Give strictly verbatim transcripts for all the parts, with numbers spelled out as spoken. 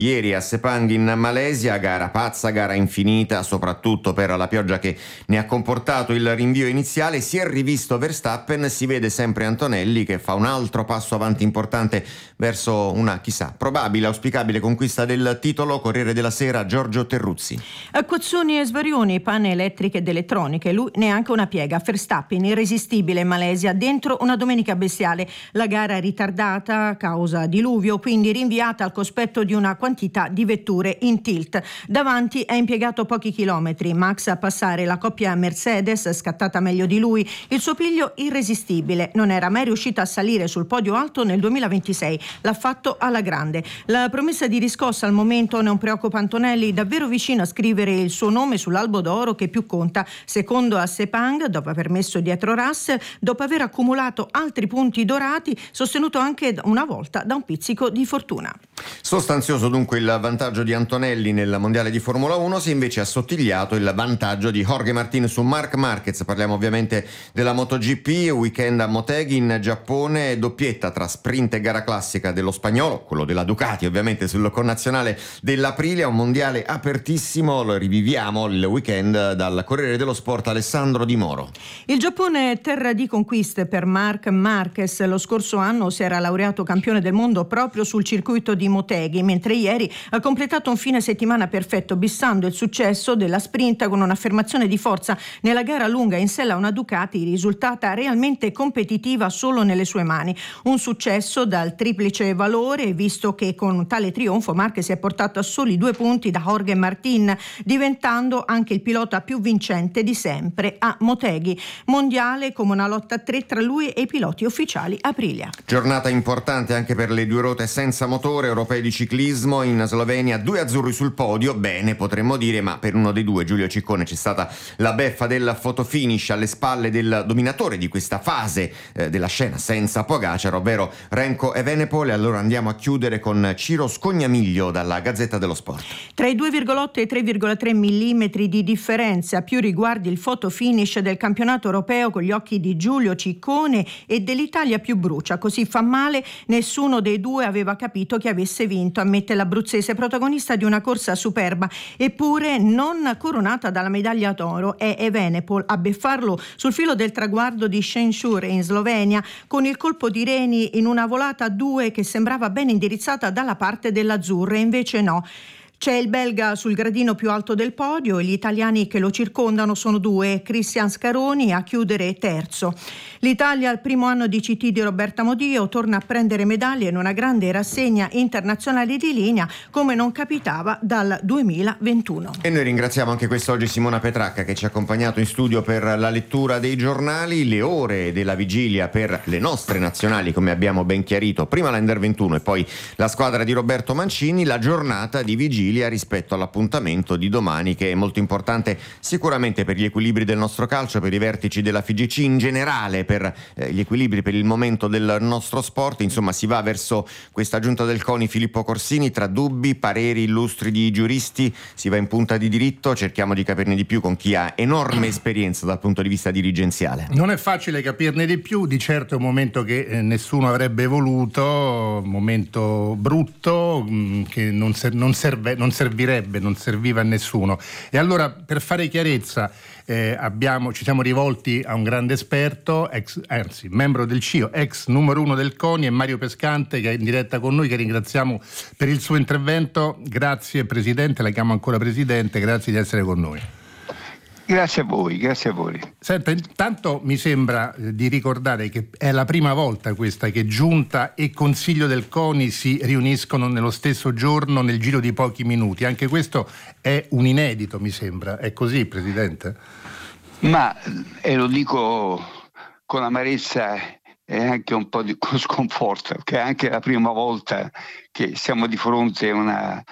Ieri a Sepang in Malesia, gara pazza, gara infinita, soprattutto per la pioggia che ne ha comportato il rinvio iniziale. Si è rivisto Verstappen, si vede sempre Antonelli che fa un altro passo avanti importante verso una, chissà, probabile, auspicabile conquista del titolo. Corriere della Sera, Giorgio Terruzzi. Acquazzoni e svarioni, pane elettriche ed elettroniche, lui neanche una piega. Verstappen irresistibile in Malesia dentro una domenica bestiale. La gara ritardata a causa diluvio, quindi rinviata al cospetto di una quantità di vetture in tilt. Davanti ha impiegato pochi chilometri. Max a passare la coppia Mercedes, scattata meglio di lui. Il suo piglio irresistibile. Non era mai riuscito a salire sul podio alto nel duemilaventisei. L'ha fatto alla grande. La promessa di riscossa al momento non preoccupa Antonelli, davvero vicino a scrivere il suo nome sull'albo d'oro che più conta. Secondo a Sepang, dopo aver messo dietro Russell, dopo aver accumulato altri punti dorati, sostenuto anche una volta da un pizzico di fortuna. Sostanzioso dunque il vantaggio di Antonelli nel mondiale di Formula uno, si è invece assottigliato il vantaggio di Jorge Martin su Marc Marquez. Parliamo ovviamente della MotoGP, weekend a Motegi in Giappone, doppietta tra sprint e gara classica dello spagnolo, quello della Ducati ovviamente sul connazionale dell'Aprilia, un mondiale apertissimo. Lo riviviamo il weekend dal Corriere dello Sport, Alessandro Di Moro. Il Giappone è terra di conquiste per Marc Marquez. Lo scorso anno si era laureato campione del mondo proprio sul circuito di Motegi, mentre ieri ha completato un fine settimana perfetto, bissando il successo della sprint con un'affermazione di forza nella gara lunga in sella a una Ducati risultata realmente competitiva solo nelle sue mani. Un successo dal triplice valore, visto che con tale trionfo Marquez si è portato a soli due punti da Jorge Martin, diventando anche il pilota più vincente di sempre a Motegi. Mondiale come una lotta a tre tra lui e i piloti ufficiali Aprilia. Giornata importante anche per le due ruote senza motore, europei di ciclismo. In Slovenia due azzurri sul podio, bene potremmo dire, ma per uno dei due, Giulio Ciccone, c'è stata la beffa del fotofinish alle spalle del dominatore di questa fase eh, della scena senza Pogacar, ovvero Remco Evenepoel. E allora andiamo a chiudere con Ciro Scognamiglio dalla Gazzetta dello Sport. Tra i due virgola otto e i tre virgola tre millimetri di differenza, più riguardi il fotofinish del campionato europeo con gli occhi di Giulio Ciccone e dell'Italia più brucia. Così fa male, nessuno dei due aveva capito chi avesse vinto, ammette l'abruzzese, protagonista di una corsa superba, eppure non coronata dalla medaglia d'oro. È Evenepoel a beffarlo sul filo del traguardo di Šenčur in Slovenia, con il colpo di reni in una volata a due che sembrava ben indirizzata dalla parte dell'azzurra, invece no. C'è il belga sul gradino più alto del podio e gli italiani che lo circondano sono due, Cristian Scaroni a chiudere terzo. L'Italia al primo anno di C T di Roberta Modio torna a prendere medaglie in una grande rassegna internazionale di linea come non capitava dal duemilaventuno. E noi ringraziamo anche quest'oggi Simona Petracca che ci ha accompagnato in studio per la lettura dei giornali, le ore della vigilia per le nostre nazionali, come abbiamo ben chiarito, prima l'Under ventuno e poi la squadra di Roberto Mancini, la giornata di vigilia rispetto all'appuntamento di domani, che è molto importante sicuramente per gli equilibri del nostro calcio, per i vertici della F I G C in generale, per eh, gli equilibri per il momento del nostro sport. Insomma, si va verso questa giunta del CONI Filippo Corsini, tra dubbi, pareri illustri di giuristi, si va in punta di diritto, cerchiamo di capirne di più con chi ha enorme esperienza dal punto di vista dirigenziale. Non è facile capirne di più, di certo è un momento che eh, nessuno avrebbe voluto, un momento brutto mh, che non, ser- non serve non servirebbe, non serviva a nessuno. E allora, per fare chiarezza, eh, abbiamo, ci siamo rivolti a un grande esperto, ex, anzi, membro del C I O, ex numero uno del CONI, e Mario Pescante, che è in diretta con noi, che ringraziamo per il suo intervento. Grazie Presidente, la chiamo ancora Presidente, grazie di essere con noi. Grazie a voi, grazie a voi. Senta, intanto mi sembra eh, di ricordare che è la prima volta questa che Giunta e Consiglio del CONI si riuniscono nello stesso giorno nel giro di pochi minuti. Anche questo è un inedito, mi sembra. È così, Presidente? Ma, e lo dico con amarezza e anche un po' di con sconforto, che è anche la prima volta che siamo di fronte a una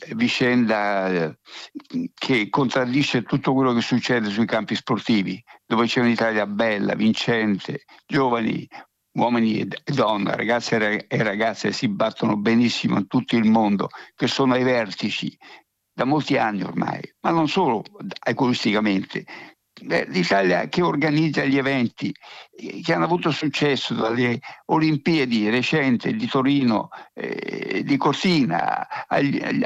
vicenda che contraddisce tutto quello che succede sui campi sportivi, dove c'è un'Italia bella, vincente, giovani, uomini e donne, ragazze e ragazze si battono benissimo in tutto il mondo, che sono ai vertici da molti anni ormai, ma non solo egoisticamente. L'Italia che organizza gli eventi che hanno avuto successo, dalle Olimpiadi recenti di Torino, eh, di Cortina, agli,